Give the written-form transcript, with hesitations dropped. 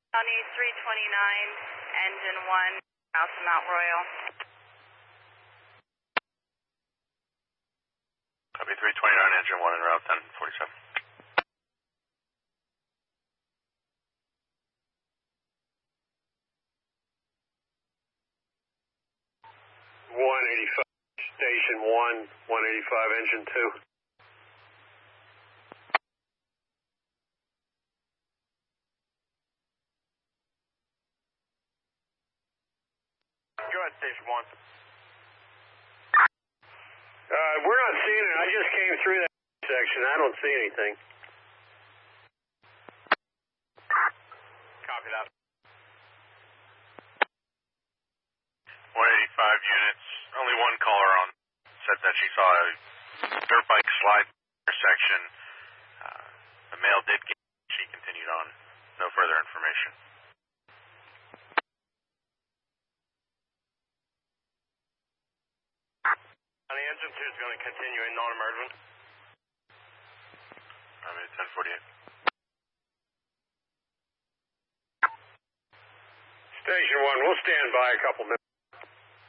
County 329, engine 1, south of Mount Royal. Copy 329, engine 1 en route 1047. 185, station 1, 185, engine 2. Go ahead, station 1. We're not seeing it. I just came through that section. I don't see anything. Copy that. 185 units. Only one caller on said that she saw a dirt bike slide intersection. The male did get. She continued on. No further information. The engine 2 is going to continue in non-emergent. I mean, 1048. Station 1, we'll stand by a couple minutes.